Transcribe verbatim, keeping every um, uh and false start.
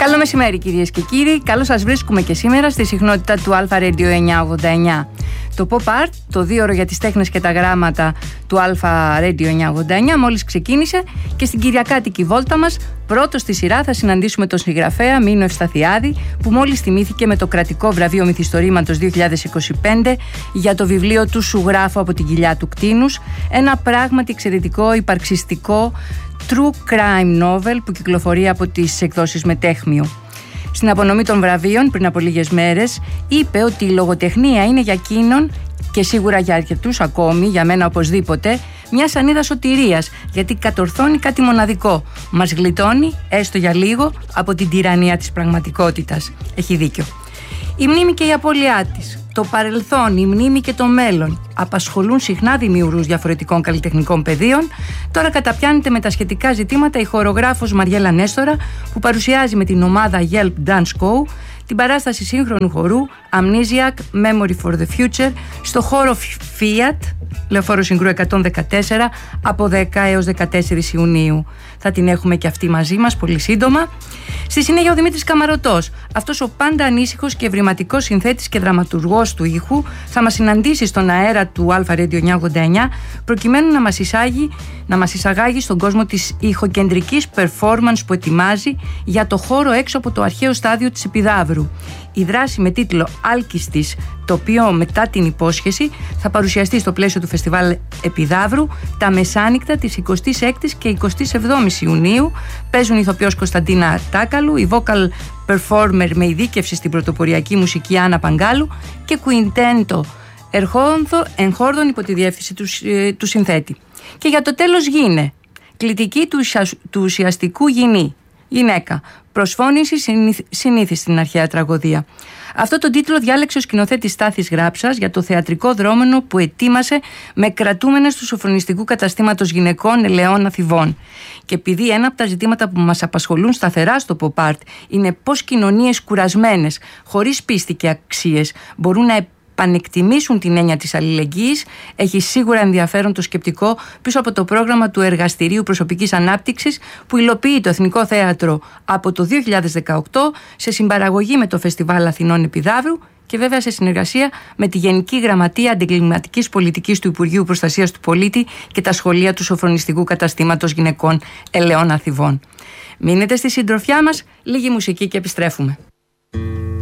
Καλό μεσημέρι κυρίες και κύριοι, καλώς σας βρίσκουμε και σήμερα στη συχνότητα του Alpha Radio εννιακόσια ογδόντα εννιά. Το Pop Art, το δίωρο για τις τέχνες και τα γράμματα του Alpha Radio εννιακόσια ογδόντα εννιά μόλις ξεκίνησε και στην κυριακάτικη βόλτα μας πρώτο στη σειρά θα συναντήσουμε τον συγγραφέα Μίνο Ευσταθιάδη, που μόλις τιμήθηκε με το κρατικό βραβείο Μυθιστορήματος δύο χιλιάδες είκοσι πέντε για το βιβλίο του «Σου γράφω από την κοιλιά του κτήνους», ένα πράγματι εξαιρετικό, υπαρξιστικό true crime novel που κυκλοφορεί από τις εκδόσεις Μετέχμιο. Στην απονομή των βραβείων πριν από λίγες μέρες είπε ότι η λογοτεχνία είναι για εκείνον και σίγουρα για αρκετούς ακόμη, για μένα οπωσδήποτε, μια σανίδα σωτηρίας, γιατί κατορθώνει κάτι μοναδικό. Μας γλιτώνει, έστω για λίγο, από την τυραννία της πραγματικότητας. Έχει δίκιο. Η μνήμη και η απώλειά της, το παρελθόν, η μνήμη και το μέλλον απασχολούν συχνά δημιουργούς διαφορετικών καλλιτεχνικών πεδίων. Τώρα καταπιάνεται με τα σχετικά ζητήματα η χορογράφος Μαριέλα Νέστορα, που παρουσιάζει με την ομάδα Yelp Dance Co. την παράσταση σύγχρονου χορού Amnesiac Memory for the Future στο χώρο Fiat, Λεωφόρο Συγκρού εκατόν δεκατέσσερα, από δέκα έως δεκατέσσερις Ιουνίου. Θα την έχουμε και αυτή μαζί μας πολύ σύντομα. Στη συνέχεια ο Δημήτρης Καμαρωτός, αυτός ο πάντα ανήσυχος και ευρηματικός συνθέτης και δραματουργός του ήχου, θα μας συναντήσει στον αέρα του Alpha Radio εννιακόσια ογδόντα εννιά προκειμένου να μας, εισάγει, να μας εισαγάγει στον κόσμο της ηχοκεντρικής performance που ετοιμάζει για το χώρο έξω από το αρχαίο στάδιο της Επιδαύρου. Η δράση με τίτλο «Άλκιστης», το οποίο μετά την υπόσχεση θα παρουσιαστεί στο πλαίσιο του φεστιβάλ Επιδαύρου τα μεσάνυχτα της εικοστής έκτης και εικοστής εβδόμης Ιουνίου. Παίζουν η ηθοποιός Κωνσταντίνα Τάκαλου, η vocal performer με ειδίκευση στην πρωτοποριακή μουσική Άννα Παγκάλου και κουιντέντο εγχόρδων υπό τη διεύθυνση του, ε, του συνθέτη. Και για το τέλος γίνε κλητική του, του ουσιαστικού γυνή. Γυναίκα. Προσφώνηση συνήθι στην αρχαία τραγωδία. Αυτό τον τίτλο διάλεξε ο σκηνοθέτης Στάθης Γράψας για το θεατρικό δρόμενο που ετοίμασε με κρατούμενες του σοφρονιστικού καταστήματος γυναικών Ελαιώνα Θηβών. Και επειδή ένα από τα ζητήματα που μας απασχολούν σταθερά στο Pop Art είναι πώς κοινωνίες κουρασμένες, χωρίς πίστη και αξίες, μπορούν να πανεκτιμήσουν την έννοια της αλληλεγγύης, έχει σίγουρα ενδιαφέρον το σκεπτικό πίσω από το πρόγραμμα του Εργαστηρίου Προσωπικής Ανάπτυξης που υλοποιεί το Εθνικό Θέατρο από το δύο χιλιάδες δεκαοκτώ σε συμπαραγωγή με το Φεστιβάλ Αθηνών Επιδαύρου και βέβαια σε συνεργασία με τη Γενική Γραμματεία Αντιγκληματικής Πολιτικής του Υπουργείου Προστασίας του Πολίτη και τα σχολεία του Σοφρονιστικού Καταστήματος Γυναικών Ελαιώνα Θηβών. Μείνετε στη συντροφιά μας, λίγη μουσική και επιστρέφουμε.